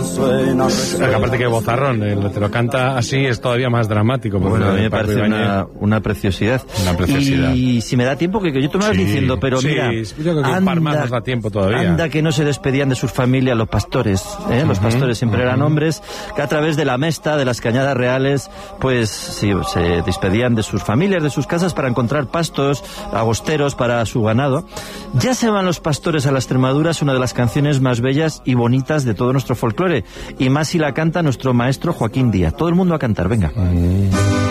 Aparte que vozarrón, te lo canta así, es todavía más dramático. Bueno, a mí me parece una preciosidad. Una preciosidad. Y si me da tiempo, que yo te me vas diciendo, pero mira, yo creo que un par más nos da tiempo todavía. Anda que no se despedían de sus familias los pastores, los pastores siempre eran hombres que a través de la mesta, de las cañadas reales, pues sí, se despedían de sus familias, de sus casas para encontrar pastos agosteros para su ganado. Ya se van los pastores a la Extremadura es una de las canciones más bellas y bonitas de todo nuestro folclore, y más si la canta nuestro maestro Joaquín Díaz. Todo el mundo a cantar, venga.